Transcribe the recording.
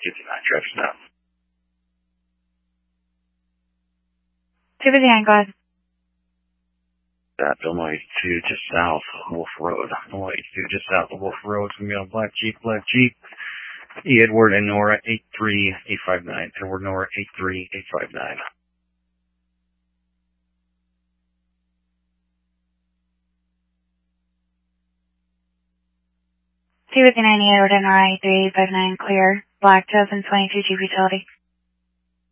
59 trips now. 259, go ahead. Illinois 82 just south of Wolf Road. Illinois 82 just south of Wolf Road. It's going to be on Black Jeep. Edward and Nora 83859. Edward Nora 83859. 259, Edward and Nora 83859, clear. Black 2022 Jeep Utility.